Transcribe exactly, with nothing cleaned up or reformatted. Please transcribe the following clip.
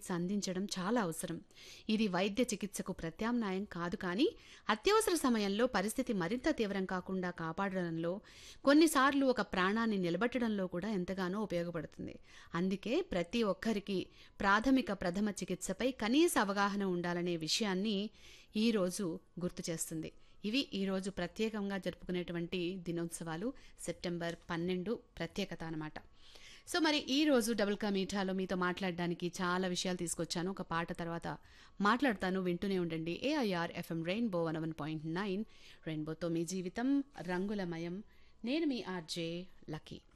చికిత్స అందించడం చాలా అవసరం. ఇది వైద్య చికిత్సకు ప్రత్యామ్నాయం కాదు, కానీ అత్యవసర సమయంలో పరిస్థితి మరింత తీవ్రం కాకుండా కాపాడడంలో, కొన్నిసార్లు ఒక ప్రాణాన్ని నిలబెట్టడంలో కూడా ఎంతగానో ఉపయోగపడుతుంది. అందుకే ప్రతి ఒక్కరికి ప్రాథమిక ప్రథమ చికిత్సపై కనీస అవగాహన ఉండాలనే విషయాన్ని ఈరోజు గుర్తు చేస్తుంది. ఇవి ఈరోజు ప్రత్యేకంగా జరుపుకునేటువంటి దినోత్సవాలు. సెప్టెంబర్ పన్నెండు ప్రత్యేకత అనమాట. సో మరి ఈ రోజు డబుల్ కా మీఠాలో మీతో మాట్లాడడానికి చాలా విషయాలు తీసుకొచ్చాను. ఒక పాట తర్వాత మాట్లాడతాను, వింటూనే ఉండండి. AIR FM rainbow one one point nine. రెయిన్బోతో మీ జీవితం రంగులమయం. నేను మీ ఆర్జే లక్కీ.